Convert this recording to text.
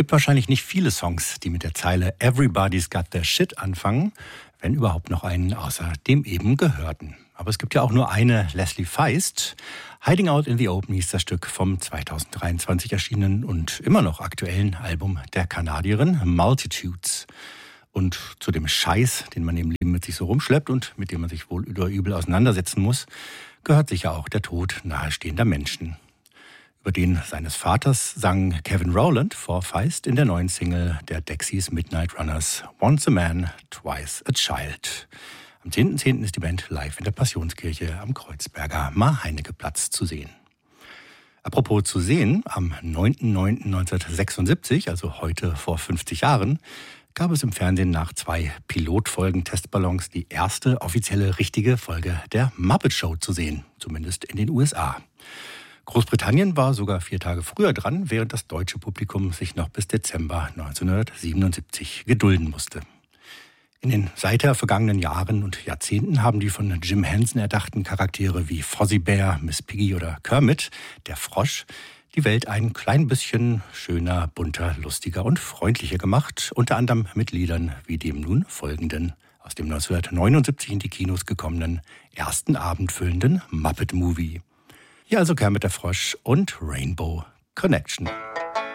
gibt wahrscheinlich nicht viele Songs, die mit der Zeile Everybody's got their shit anfangen, wenn überhaupt noch einen außer dem eben gehörten. Aber es gibt ja auch nur eine, Leslie Feist. Hiding Out in the Open hieß das Stück vom 2023 erschienenen und immer noch aktuellen Album der Kanadierin Multitudes. Und zu dem Scheiß, den man im Leben mit sich so rumschleppt und mit dem man sich wohl oder übel auseinandersetzen muss, gehört sicher auch der Tod nahestehender Menschen. Über den seines Vaters sang Kevin Rowland vor Feist in der neuen Single der Dexys Midnight Runners Once a Man, Twice a Child. Am 10.10. ist die Band live in der Passionskirche am Kreuzberger Mar-Heinecke-Platz zu sehen. Apropos zu sehen, am 9.9.1976, also heute vor 50 Jahren, gab es im Fernsehen nach 2 Pilotfolgen Testballons die erste offizielle richtige Folge der Muppet Show zu sehen, zumindest in den USA. Großbritannien war sogar 4 Tage früher dran, während das deutsche Publikum sich noch bis Dezember 1977 gedulden musste. In den seither vergangenen Jahren und Jahrzehnten haben die von Jim Henson erdachten Charaktere wie Fozzie Bear, Miss Piggy oder Kermit, der Frosch, die Welt ein klein bisschen schöner, bunter, lustiger und freundlicher gemacht, unter anderem mit Liedern wie dem nun folgenden, aus dem 1979 in die Kinos gekommenen, ersten abendfüllenden Muppet Movie. Hier also Kermit der Frosch und Rainbow Connection.